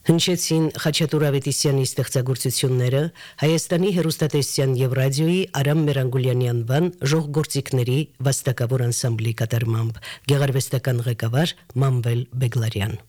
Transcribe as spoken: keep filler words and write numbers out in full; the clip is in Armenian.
Հնչեցին Խաչատուր Ավետիսյանի ստեղծագործությունները Հայաստանի հեռուստատեսության և ռադիոյի Արամ Մերանգուլյանի անվան ժողգործիքների վաստակավոր անսամբլի կատարմամբ, գեղարվեստական ղեկավար Մանվել Բեգլարյան։